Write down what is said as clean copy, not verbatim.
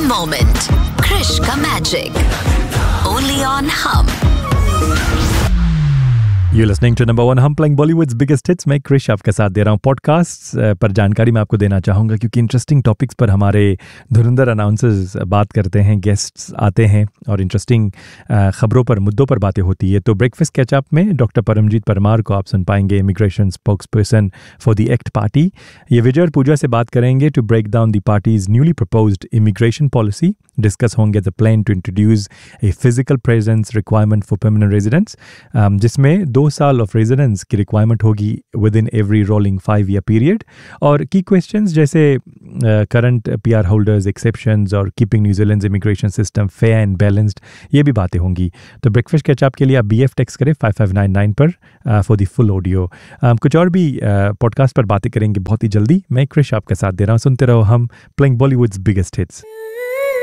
moment. Krish ka magic. Only on Hum. You're listening to number one Hum playing Bollywood's biggest hits. मैं क्रिश आपके साथ दे रहा हूँ podcast पर जानकारी मैं आपको देना चाहूँगा क्योंकि इंटरेस्टिंग टॉपिक्स पर हमारे धुरंधर अनाउंसर्स बात करते हैं, गेस्ट्स आते हैं और इंटरेस्टिंग खबरों पर, मुद्दों पर बातें होती है। तो ब्रेकफास्ट कैचअप में डॉक्टर परमजीत परमार को आप सुन पाएंगे, immigration spokesperson for the act party. ये विजय और पूजा से बात करेंगे to break down the parties newly proposed immigration policy. Discuss होंगे the plan to introduce a physical presence requirement for permanent residents, जिसमें 2 साल ऑफ रेजिडेंस की रिक्वायरमेंट होगी with in every rolling 5-year period. और की क्वेश्चंस जैसे current PR holders, exceptions और keeping New Zealand's immigration system fair and balanced, ये भी बातें होंगी। तो ब्रेकफास्ट कैचअप के लिए आप BF टेक्स्ट करें 5599 पर फॉर द फुल ऑडियो। कुछ और भी पॉडकास्ट पर बातें करेंगे बहुत ही जल्दी। मैं क्रिश आपके साथ दे रहा हूँ, सुनते रहो हम प्लेइंग बॉलीवुड्स बिगेस्ट हिट्स।